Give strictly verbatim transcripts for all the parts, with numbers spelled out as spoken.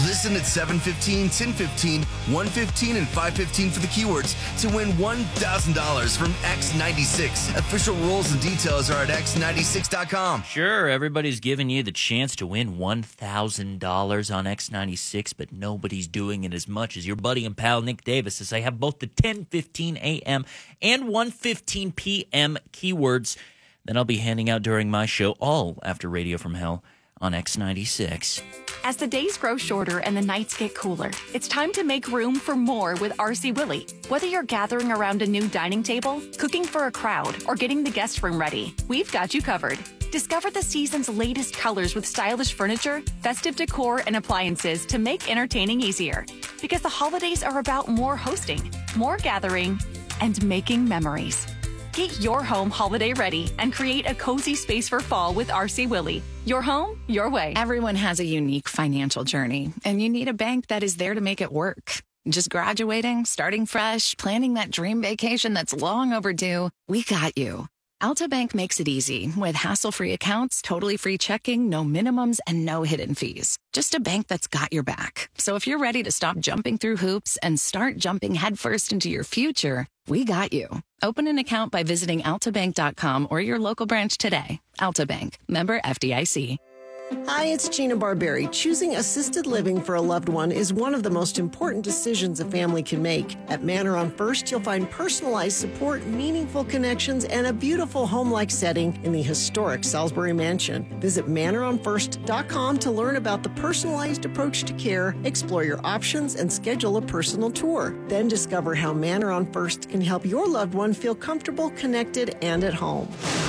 Listen at seven fifteen, ten fifteen, one fifteen, and five fifteen for the keywords to win one thousand dollars from X ninety-six. Official rules and details are at x ninety-six dot com. Sure, everybody's giving you the chance to win one thousand dollars on X ninety-six, but nobody's doing it as much as your buddy and pal Nick Davis, as I have both the ten fifteen a.m. and one fifteen p.m. keywords that I'll be handing out during my show, all after Radio from Hell on X ninety-six. As the days grow shorter and the nights get cooler, it's time to make room for more with R C Willey. Whether you're gathering around a new dining table, cooking for a crowd, or getting the guest room ready, we've got you covered. Discover the season's latest colors with stylish furniture, festive decor, and appliances to make entertaining easier. Because the holidays are about more hosting, more gathering, and making memories. Get your home holiday ready and create a cozy space for fall with R C Willey. Your home, your way. Everyone has a unique financial journey, and you need a bank that is there to make it work. Just graduating, starting fresh, planning that dream vacation that's long overdue. We got you. Alta Bank makes it easy with hassle-free accounts, totally free checking, no minimums, and no hidden fees. Just a bank that's got your back. So if you're ready to stop jumping through hoops and start jumping headfirst into your future, we got you. Open an account by visiting alta bank dot com or your local branch today. Alta Bank, member F D I C. Hi, it's Gina Barberi. Choosing assisted living for a loved one is one of the most important decisions a family can make. At Manor on First, you'll find personalized support, meaningful connections, and a beautiful home-like setting in the historic Salisbury Mansion. Visit manor on first dot com to learn about the personalized approach to care, explore your options, and schedule a personal tour. Then discover how Manor on First can help your loved one feel comfortable, connected, and at home.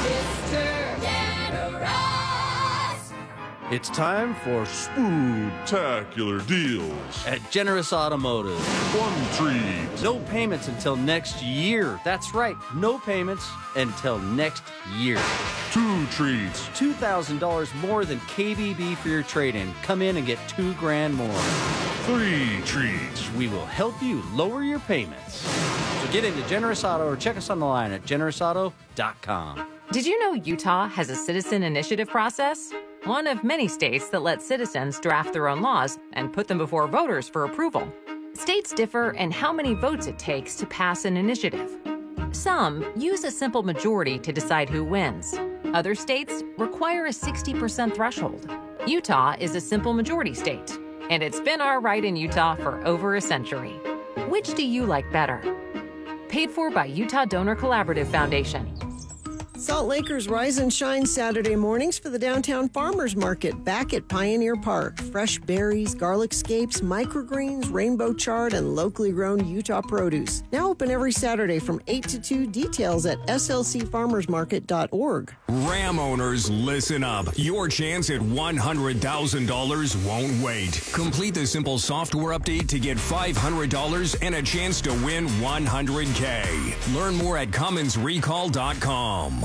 It's time for Spooktacular deals at Generous Automotive. One treat. No payments until next year. That's right, no payments until next year. Two treats. two thousand dollars more than K B B for your trade-in. Come in and get two grand more. Three treats. We will help you lower your payments. So get into Generous Auto or check us on the line at generous auto dot com. Did you know Utah has a citizen initiative process? One of many states that let citizens draft their own laws and put them before voters for approval. States differ in how many votes it takes to pass an initiative. Some use a simple majority to decide who wins. Other states require a sixty percent threshold. Utah is a simple majority state, and it's been our right in Utah for over a century. Which do you like better? Paid for by Utah Donor Collaborative Foundation. Salt Lakers rise and shine Saturday mornings for the Downtown Farmers Market back at Pioneer Park. Fresh berries, garlic scapes, microgreens, rainbow chard, and locally grown Utah produce. Now open every Saturday from eight to two. Details at s l c farmers market dot org. Ram owners, listen up. Your chance at one hundred thousand dollars won't wait. Complete the simple software update to get five hundred dollars and a chance to win one hundred K. Learn more at cummins recall dot com.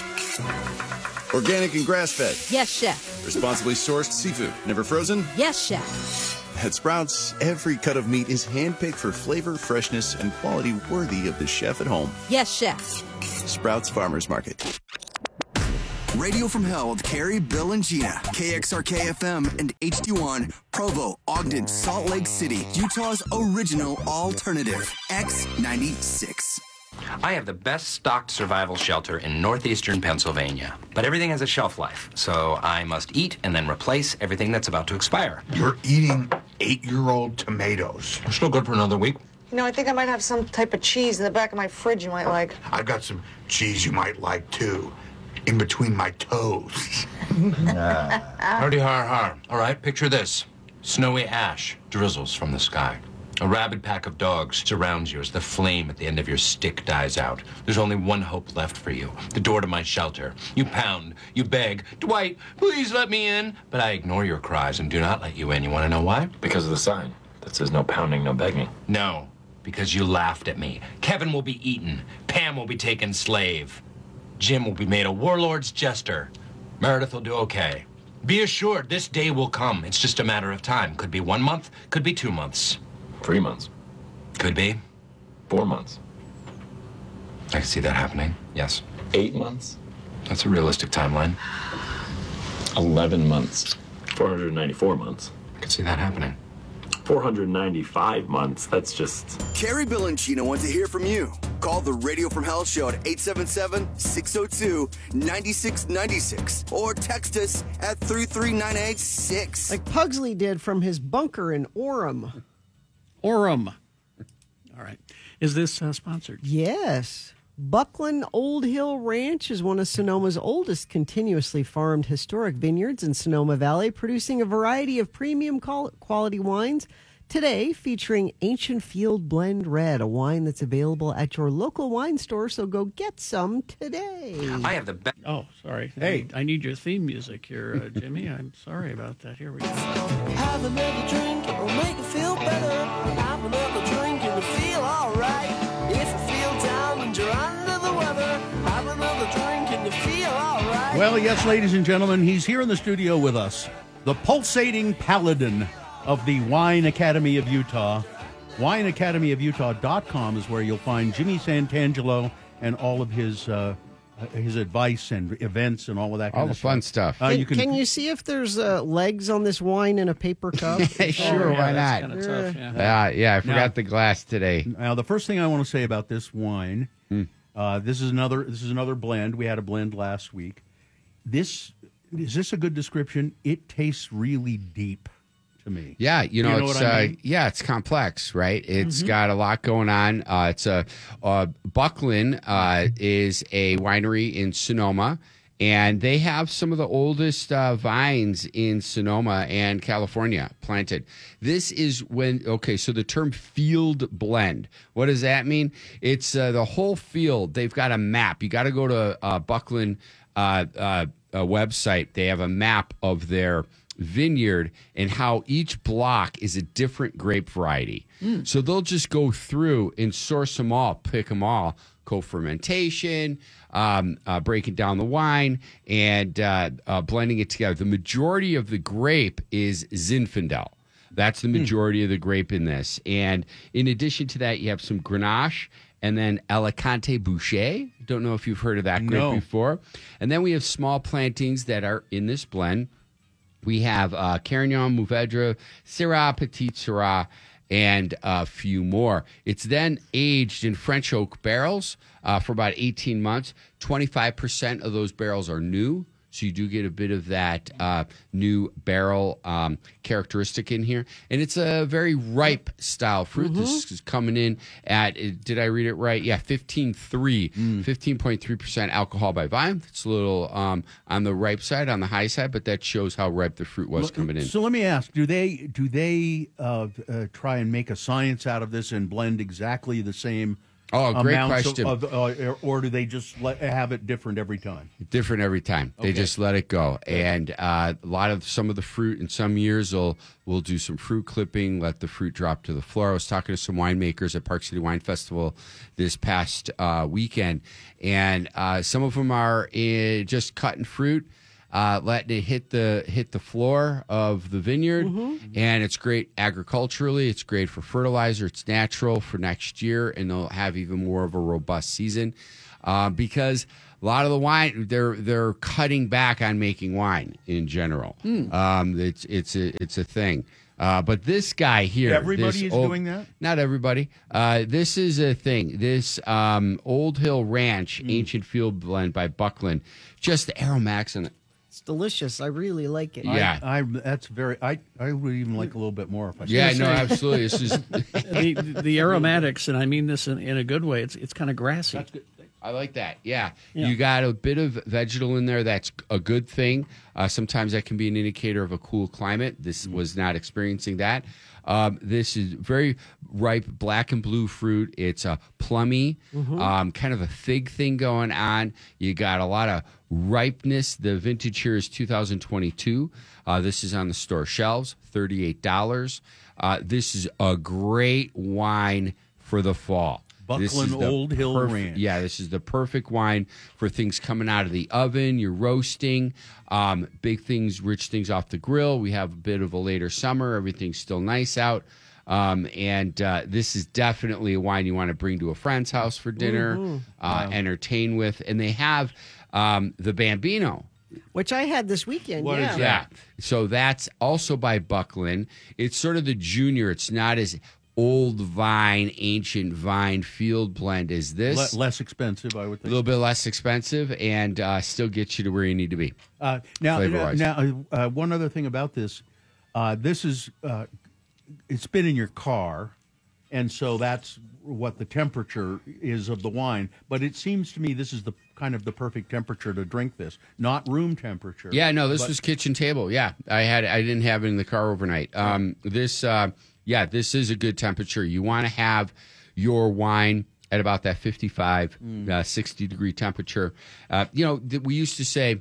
Organic and grass-fed. Yes, chef. Responsibly sourced seafood. Never frozen? Yes, chef. At Sprouts, every cut of meat is handpicked for flavor, freshness, and quality worthy of the chef at home. Yes, chef. Sprouts Farmers Market. Radio from Hell with Carrie, Bill, and Gina. K X R K F M and H D one, Provo, Ogden, Salt Lake City, Utah's original alternative, X ninety-six. I have the best stocked survival shelter in northeastern Pennsylvania, but everything has a shelf life, so I must eat and then replace everything that's about to expire. You're eating eight-year-old tomatoes. They're still good for another week. You know, I think I might have some type of cheese in the back of my fridge you might like. I've got some cheese you might like, too, in between my toes. Hardy har har. All right, picture this. Snowy ash drizzles from the sky. A rabid pack of dogs surrounds you as the flame at the end of your stick dies out. There's only one hope left for you, the door to my shelter. You pound, you beg, Dwight, please let me in. But I ignore your cries and do not let you in. You want to know why? Because of the sign that says no pounding, no begging. No, because you laughed at me. Kevin will be eaten. Pam will be taken slave. Jim will be made a warlord's jester. Meredith will do okay. Be assured, this day will come. It's just a matter of time. Could be one month, could be two months. Three months. Could be. Four months. I can see that happening, yes. Eight months. That's a realistic timeline. Eleven months. four hundred ninety-four months. I can see that happening. four hundred ninety-five months. That's just... Carrie, Bill, and Gina want to hear from you. Call the Radio from Hell Show at eight seven seven, six oh two, nine six nine six or text us at three three nine eight six. Like Pugsley did from his bunker in Orem. Orem. All right. Is this uh, sponsored? Yes. Buckland Old Hill Ranch is one of Sonoma's oldest continuously farmed historic vineyards in Sonoma Valley, producing a variety of premium quality wines. Today, featuring Ancient Field Blend Red, a wine that's available at your local wine store, so go get some today. I have the best... Oh, sorry. Hey, I need your theme music here, uh, Jimmy. I'm sorry about that. Here we go. Have another drink, it'll make you feel better. Have another drink and you feel all right. If you feel down and you're under the weather, have another drink and you feel all right. Well, yes, ladies and gentlemen, he's here in the studio with us, the pulsating paladin of the Wine Academy of Utah. wine academy of utah dot com is where you'll find Jimmy Santangelo and all of his uh, his advice and events and all of that kind all of the fun stuff. Can, uh, you can, can you see if there's uh, legs on this wine in a paper cup? Sure, oh, yeah, why not? Tough, yeah. Uh, yeah, I forgot now, the glass today. Now, the first thing I want to say about this wine, hmm. uh, this is another this is another blend. We had a blend last week. This is this a good description? It tastes really deep. To me. Yeah, you know, you know it's I mean? uh, yeah, it's complex, right? It's mm-hmm. got a lot going on. Uh, it's a uh, Buckland uh, is a winery in Sonoma, and they have some of the oldest uh, vines in Sonoma and California planted. This is when okay, so the term field blend. What does that mean? It's uh, the whole field. They've got a map. You got to go to uh, Buckland uh, uh, a website. They have a map of their vineyard and how each block is a different grape variety. Mm. So they'll just go through and source them all, pick them all, co-fermentation, um, uh, breaking down the wine, and uh, uh, blending it together. The majority of the grape is Zinfandel. That's the majority mm. of the grape in this. And in addition to that, you have some Grenache and then Alicante Boucher. Don't know if you've heard of that grape no. before. And then we have small plantings that are in this blend. We have uh, Carignan, Mourvedre, Syrah, Petit Syrah, and a few more. It's then aged in French oak barrels uh, for about eighteen months. twenty-five percent of those barrels are new, so you do get a bit of that uh, new barrel um, characteristic in here. And it's a very ripe style fruit. Mm-hmm. This is coming in at, did I read it right? Yeah, fifteen point three, mm. fifteen point three percent alcohol by volume. It's a little um, on the ripe side, on the high side, but that shows how ripe the fruit was coming in. So let me ask, do they do they uh, uh, try and make a science out of this and blend exactly the same Oh, great question. Of, of, uh, or do they just let, have it different every time? Different every time. They okay. just let it go. And uh, a lot of some of the fruit in some years will we'll do some fruit clipping, let the fruit drop to the floor. I was talking to some winemakers at Park City Wine Festival this past uh, weekend, and uh, some of them are in just cutting fruit. Uh, letting it hit the hit the floor of the vineyard, mm-hmm. and it's great agriculturally. It's great for fertilizer. It's natural for next year, and they'll have even more of a robust season uh, because a lot of the wine they're they're cutting back on making wine in general. Mm. Um, it's it's a it's a thing. Uh, but this guy here, everybody is old, doing that. Not everybody. Uh, this is a thing. This um, Old Hill Ranch mm. Ancient Field Blend by Buckland, just the aromatics and. It's delicious. I really like it. Yeah, I, I that's very. I, I would even like a little bit more if I. Yeah, no, absolutely. This is the, the aromatics, and I mean this in, in a good way. It's it's kind of grassy. That's good. I like that. Yeah. yeah, you got a bit of vegetal in there. That's a good thing. Uh, sometimes that can be an indicator of a cool climate. This mm. was not experiencing that. Um, this is very ripe black and blue fruit. It's a plummy, mm-hmm. um, kind of a fig thing going on. You got a lot of ripeness. The vintage here is two thousand twenty-two. Uh, this is on the store shelves, thirty-eight dollars. Uh, this is a great wine for the fall. Buckland Old Hill perf- Ranch. Yeah, this is the perfect wine for things coming out of the oven. You're roasting, um, big things, rich things off the grill. We have a bit of a later summer. Everything's still nice out. Um, and uh, this is definitely a wine you want to bring to a friend's house for dinner, mm-hmm. uh, wow. entertain with. And they have um, the Bambino Which I had this weekend. What yeah. is Yeah. So that's also by Buckland. It's sort of the junior. It's not as old vine, ancient vine field blend as this. Le- less expensive, I would A think. little bit less expensive and uh, still gets you to where you need to be. Uh, now, now, flavor-wise. now uh, one other thing about this. Uh, this is, uh, it's been in your car, and so that's what the temperature is of the wine. But it seems to me this is the kind of the perfect temperature to drink this, not room temperature. Yeah, no, this but- was kitchen table. Yeah, I had I didn't have it in the car overnight. Um, this, uh, yeah, this is a good temperature. You want to have your wine at about that fifty-five, Mm. uh, sixty degree temperature. Uh, you know, th- we used to say.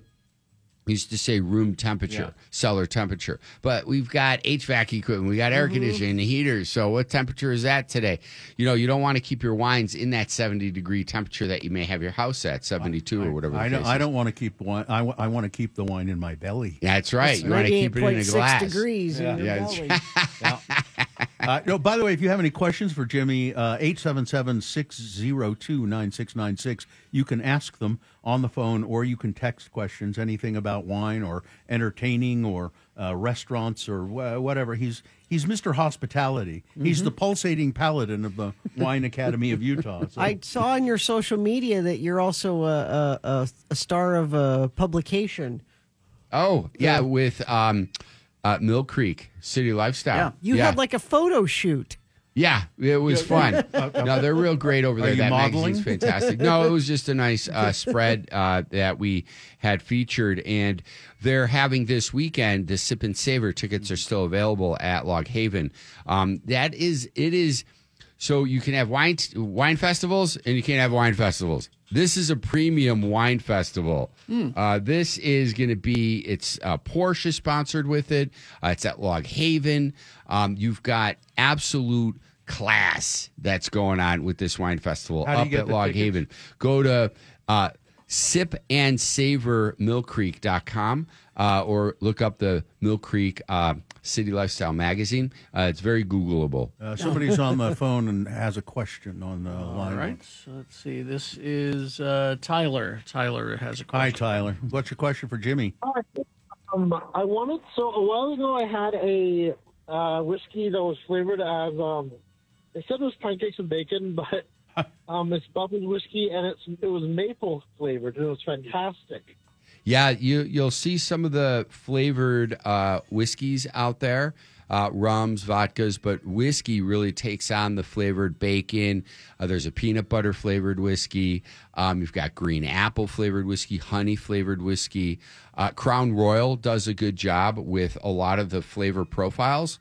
We used to say room temperature, Yeah. cellar temperature, but we've got H V A C equipment, we got air Mm-hmm. conditioning, the heaters. So what temperature is that today? You know, you don't want to keep your wines in that seventy degree temperature that you may have your house at, seventy-two or whatever. I, the don't, case I is. don't want to keep the wine. I, w- I want to keep the wine in my belly. That's right. You want to keep it in a glass. degrees in your Yeah, belly. that's Uh, no, by the way, if you have any questions for Jimmy, uh, eight seven seven, six zero two, nine six nine six, you can ask them on the phone or you can text questions, anything about wine or entertaining or uh, restaurants or wh- whatever. He's he's Mister Hospitality. He's Mhm. the pulsating paladin of the Wine Academy of Utah. So- I saw on your social media that you're also a, a, a, a star of a publication. Oh, yeah, with um, uh, Mill Creek City Lifestyle. You yeah. had like a photo shoot. Yeah, it was fun. No, they're real great over Are there. you That modeling? magazine's fantastic. No, it was just a nice uh, spread uh, that we had featured, and they're having this weekend. The Sip and Savor tickets are still available at Log Haven. Um, that is, it is. So you can have wine wine festivals, and you can't have wine festivals. This is a premium wine festival. Mm. Uh, this is going to be, it's uh, Porsche sponsored with it. Uh, it's at Log Haven. Um, you've got absolute class that's going on with this wine festival How do you up get at the Log tickets? Haven. Go to uh, sip and savor mill creek dot com uh, or look up the Mill Creek uh, City Lifestyle magazine. Uh, it's very Googleable. Uh, somebody's on the phone and has a question on the All line. right. So let's see. This is uh, Tyler. Tyler has a Hi, question. Tyler. What's your question for Jimmy? Hi. Um, I wanted, so a while ago I had a uh, whiskey that was flavored as, um, they said it was pancakes and bacon, but um, it's bubbled whiskey and it's it was maple flavored and it was fantastic. Yeah, you you'll see some of the flavored uh, whiskeys out there, uh, rums, vodkas, but whiskey really takes on the flavored bacon. Uh, there's a peanut butter flavored whiskey. Um, you've got green apple flavored whiskey, honey flavored whiskey. Uh, Crown Royal does a good job with a lot of the flavor profiles.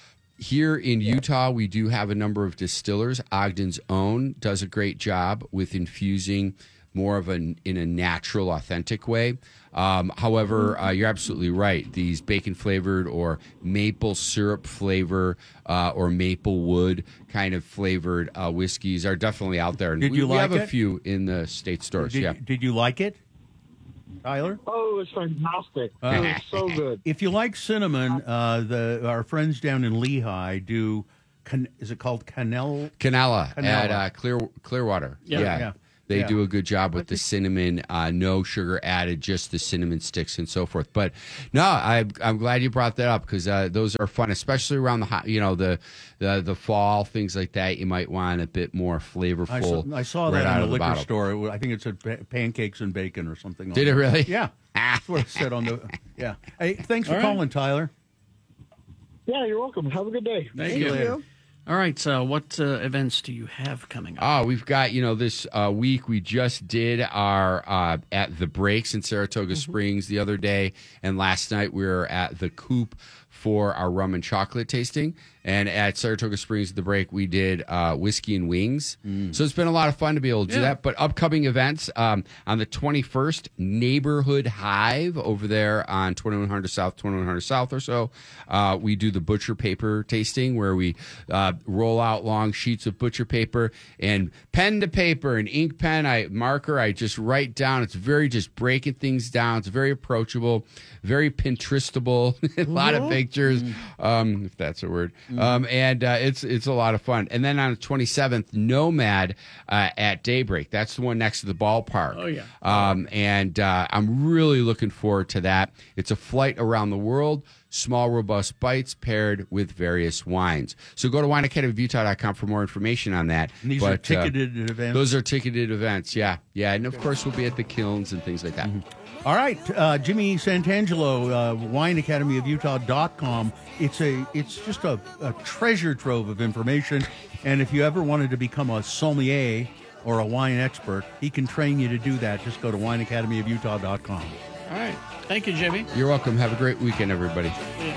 Here in Utah, we do have a number of distillers. Ogden's Own does a great job with infusing more of an in a natural, authentic way. Um, however, uh, you're absolutely right. These bacon flavored or maple syrup flavor uh, or maple wood kind of flavored uh, whiskeys are definitely out there. And Did we, you we like have a it? few in the state stores. Did, yeah. did you like it, Tyler? Oh, it was fantastic. Uh, it was so good. If you like cinnamon, uh, the our friends down in Lehigh do. Can, is it called Canel? Canella, Canella. at uh, Clear Clearwater. Yeah. Yeah. They Yeah. do a good job with the cinnamon, uh, no sugar added, just the cinnamon sticks and so forth. But no, I, I'm glad you brought that up because uh, those are fun, especially around the hot, you know the, the the fall, things like that. You might want a bit more flavorful. I saw, I saw right that out in of a the liquor bottle. store. It wa- I think it said pa- pancakes and bacon or something. on Did it there. really? Yeah. That's what it said on the. Yeah. Hey, thanks for All right. calling, Tyler. Yeah, you're welcome. Have a good day. Thank you. All right. So, what uh, events do you have coming up? Oh, we've got, you know, this uh, week we just did our uh, at the Breaks in Saratoga Springs the other day. And last night we were at the Coop for our rum and chocolate tasting. And at Saratoga Springs at the Break, we did uh, whiskey and wings. So it's been a lot of fun to be able to do Yeah. that. But upcoming events um, on the twenty-first, Neighborhood Hive over there on twenty-one hundred South, twenty-one hundred South or so. Uh, we do the butcher paper tasting where we uh, roll out long sheets of butcher paper and pen to paper and ink pen, I marker. I just write down. It's very just breaking things down. It's very approachable, very Pinterestable. a lot of big pictures, Mm. um, if that's a word. Mm. Um, and uh, it's it's a lot of fun. And then on the twenty-seventh, Nomad uh, at daybreak. That's the one next to the ballpark. Oh, yeah. Um, and uh, I'm really looking forward to that. It's a flight around the world. Small, robust bites paired with various wines. So go to wine academy of utah dot com for more information on that. And these but, are ticketed uh, events? Those are ticketed events, yeah. Yeah, and of course we'll be at the kilns and things like that. Mm-hmm. All right, uh, Jimmy Santangelo, uh, wine academy of utah dot com. It's a it's just a, a treasure trove of information. And if you ever wanted to become a sommelier or a wine expert, he can train you to do that. Just go to wine academy of utah dot com. All right. Thank you, Jimmy. You're welcome. Have a great weekend, everybody.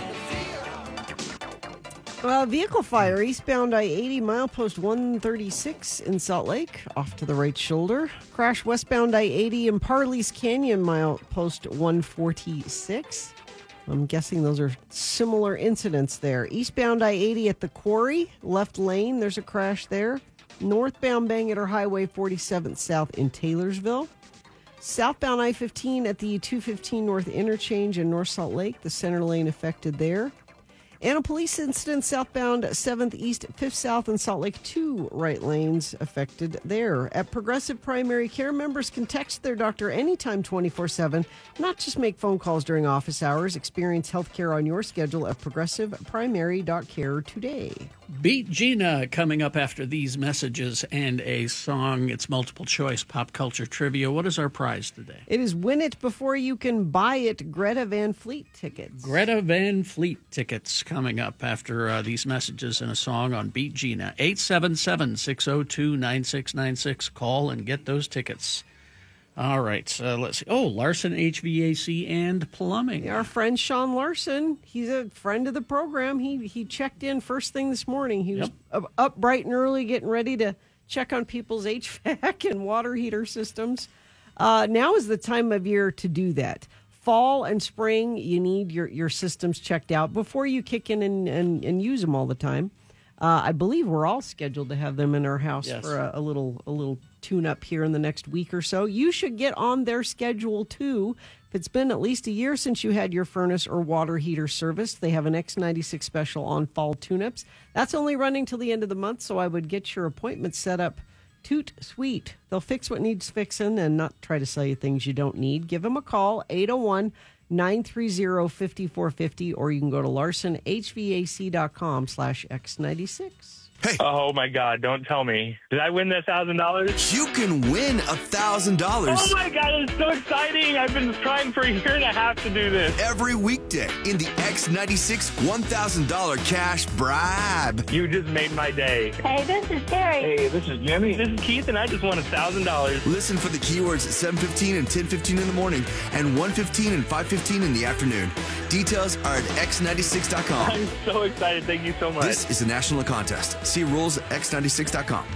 Uh, vehicle fire eastbound I eighty, milepost one thirty-six in Salt Lake, off to the right shoulder. Crash westbound I eighty in Parley's Canyon, milepost one forty-six. I'm guessing those are similar incidents there. Eastbound I eighty at the quarry, left lane, there's a crash there. Northbound Bangerter Highway forty-seventh South in Taylorsville. Southbound I fifteen at the two fifteen North interchange in North Salt Lake, the center lane affected there. And a police incident southbound seventh East, fifth South in Salt Lake, two right lanes affected there. At Progressive Primary Care, members can text their doctor anytime twenty-four seven, not just make phone calls during office hours. Experience healthcare on your schedule at progressive primary dot care today. Beat Gina coming up after these messages and a song. It's multiple choice pop culture trivia. What is our prize today? It is Win It Before You Can Buy It, Greta Van Fleet tickets. Greta Van Fleet tickets coming up after uh, these messages and a song on Beat Gina. eight seven seven, six oh two, nine six nine six. Call and get those tickets. All right, uh, let's see. Oh, Larson H V A C and Plumbing. Our friend Sean Larson, he's a friend of the program. He he checked in first thing this morning. He was yep. up bright and early getting ready to check on people's H V A C and water heater systems. Uh, now is the time of year to do that. Fall and spring, you need your, your systems checked out before you kick in and, and, and use them all the time. Uh, I believe we're all scheduled to have them in our house yes. for a, a little a little tune-up here in the next week or so. You should get on their schedule, too. If it's been at least a year since you had your furnace or water heater serviced, they have an X ninety-six special on fall tune-ups. That's only running till the end of the month, so I would get your appointment set up. Toot Sweet. They'll fix what needs fixing and not try to sell you things you don't need. Give them a call, eight oh one, nine three oh, five four five oh, or you can go to larson h v a c dot com slash x ninety-six. Hey. Oh, my God. Don't tell me. Did I win that one thousand dollars? You can win one thousand dollars. Oh, my God. It's so exciting. I've been trying for a year and a half to do this. Every weekday in the X ninety-six one thousand dollars cash bribe. You just made my day. Hey, this is Terry. Hey, this is Jimmy. This is Keith, and I just won one thousand dollars. Listen for the keywords at seven fifteen and ten fifteen in the morning and one fifteen and five fifteen in the afternoon. Details are at x ninety-six dot com. I'm so excited. Thank you so much. This is a national contest. See rules at x ninety-six dot com.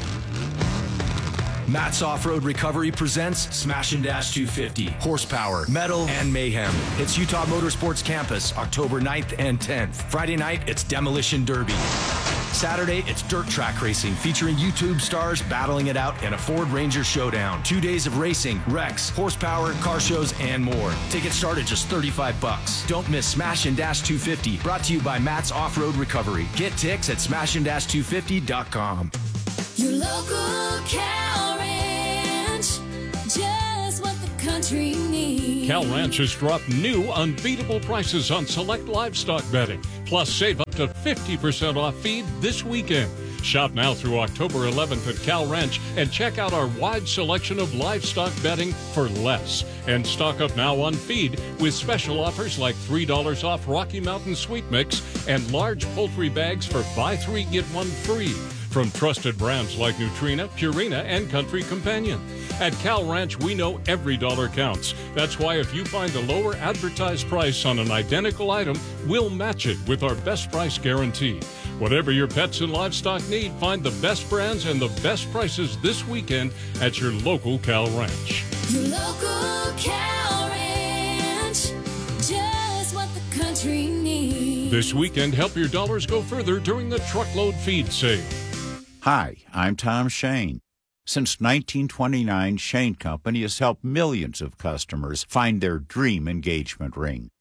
Matt's Off-Road Recovery presents Smash and Dash two fifty. Horsepower, metal, and mayhem. It's Utah Motorsports Campus, October ninth and tenth. Friday night, it's Demolition Derby. Saturday, it's dirt track racing featuring YouTube stars battling it out in a Ford Ranger showdown. Two days of racing, wrecks, horsepower, car shows, and more. Tickets start at just thirty-five bucks. Don't miss Smash and Dash two fifty, brought to you by Matt's Off-Road Recovery. Get ticks at smash and dash two fifty dot com. Your local Cal Ranch, just what the country needs. Cal Ranch has dropped new unbeatable prices on select livestock bedding. Plus, save up to fifty percent off feed this weekend. Shop now through October eleventh at Cal Ranch and check out our wide selection of livestock bedding for less. And stock up now on feed with special offers like three dollars off Rocky Mountain Sweet Mix and large poultry bags for buy three, get one free. From trusted brands like Nutrina, Purina, and Country Companion. At Cal Ranch, we know every dollar counts. That's why if you find a lower advertised price on an identical item, we'll match it with our best price guarantee. Whatever your pets and livestock need, find the best brands and the best prices this weekend at your local Cal Ranch. Your local Cal Ranch, just what the country needs. This weekend, help your dollars go further during the truckload feed sale. Hi, I'm Tom Shane. Since nineteen twenty-nine, Shane Company has helped millions of customers find their dream engagement ring.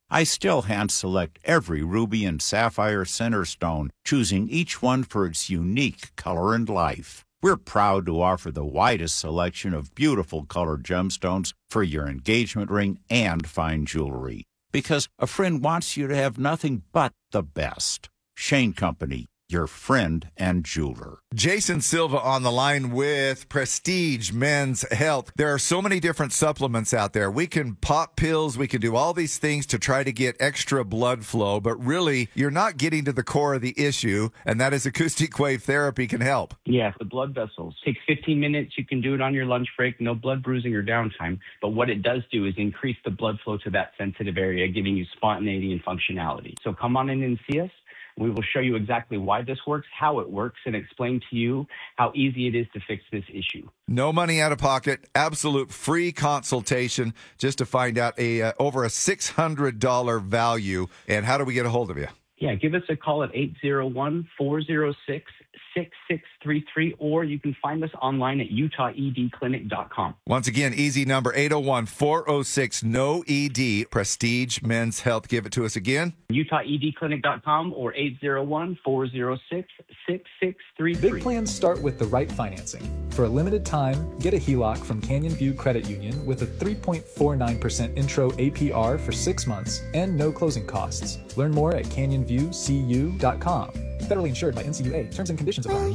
I still hand-select every ruby and sapphire center stone, choosing each one for its unique color and life. We're proud to offer the widest selection of beautiful colored gemstones for your engagement ring and fine jewelry, because a friend wants you to have nothing but the best. Shane Company, your friend and jeweler. Jason Silva on the line with Prestige Men's Health. There are so many different supplements out there. We can pop pills. We can do all these things to try to get extra blood flow, but really you're not getting to the core of the issue, and that is acoustic wave therapy can help. Yeah, the blood vessels. Takes fifteen minutes. You can do it on your lunch break. No blood bruising or downtime. But what it does do is increase the blood flow to that sensitive area, giving you spontaneity and functionality. So come on in and see us. We will show you exactly why this works, how it works, and explain to you how easy it is to fix this issue. No money out of pocket, absolute free consultation just to find out a uh, over a six hundred dollars value. And how do we get a hold of you? Yeah, give us a call at eight zero one, four zero six, six six three three, or you can find us online at utah e d clinic dot com. Once again, easy number eight zero one, four zero six, N O E D, Prestige Men's Health. Give it to us again. utah e d clinic dot com or eight zero one, four zero six, six six three three. Big plans start with the right financing. For a limited time, get a H E L O C from Canyon View Credit Union with a three point four nine percent intro A P R for six months and no closing costs. Learn more at canyon view c u dot com. Federally insured by N C U A. Terms and conditions apply.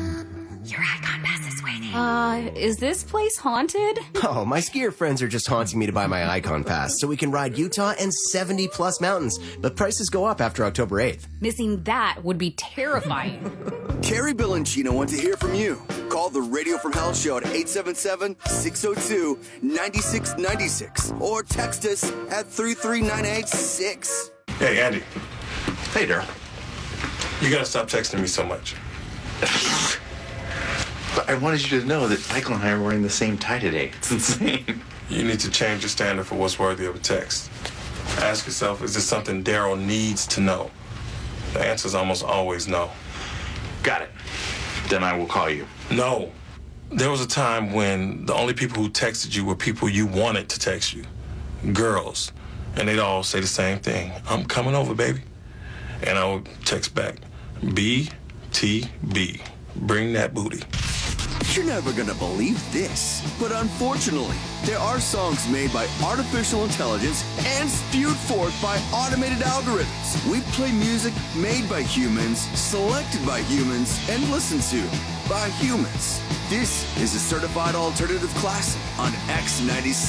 Your Icon Pass is waiting. Uh, is this place haunted? Oh, my skier friends are just haunting me to buy my Icon Pass so we can ride Utah and seventy plus mountains. But prices go up after October eighth. Missing that would be terrifying. Carrie, Bill, and Gina want to hear from you. Call the Radio from Hell show at eight seven seven, six zero two, nine six nine six or text us at three three nine eight six. Hey, Andy. Hey, Daryl. You gotta stop texting me so much. But I wanted you to know that Michael and I are wearing the same tie today. It's insane. You need to change your standard for what's worthy of a text. Ask yourself, is this something Daryl needs to know? The answer is almost always no. Got it. Then I will call you. No. There was a time when the only people who texted you were people you wanted to text you. Girls. And they'd all say the same thing. I'm coming over, baby. And I would text back, B T B. Bring that booty. You're never gonna believe this, but unfortunately, there are songs made by artificial intelligence and spewed forth by automated algorithms. We play music made by humans, selected by humans, and listened to by humans. This is a certified alternative classic on X ninety-six.